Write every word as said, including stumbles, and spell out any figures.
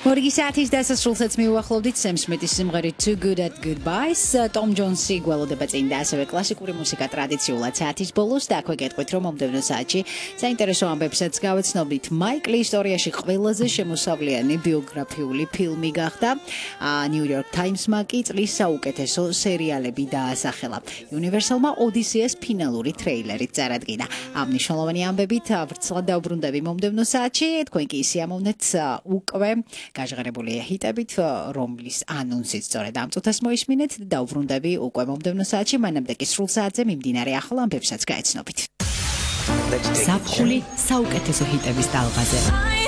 მორიგი საათის დასასრულსაც მიუახლოვდით სემ სმითის სიმღერით Too Good at Goodbyes. Tom Jones-ი გველოდება წინ და ასევე კლასიკური მუსიკა ტრადიციულად საათის ბოლოს და აქვე გეტყვით, რომ მომდევნო საათში საინტერესო ამბებსაც გავეცნობთ. მაიკლი ისტორიაში ყველაზე შემოსავლიანი ბიოგრაფიული ფილმი გახდა. New York Times-მა კი წლის საუკეთესო სერიალები დაასახელა. Universal-მა Odysseus ფინალური ტრეილერით წარადგინა. ამ მნიშვნელოვანი ამბებით ვრცლად დავბრუნდები მომდევნო საათში. თქვენ კი სიამოვნეთ უკვე გაჟღერებული ჰიტებით, რომლის ანონსიც სწორედ ამ წუთას მოისმინეთ და დავბრუნდები უკვე მომდევნო საათში, მანამდე კი სრულ საათზე მიმდინარე ახალ ამბებსაც გაეცნობით. ზაფხული საუკეთესო ჰიტების ტალღაზე.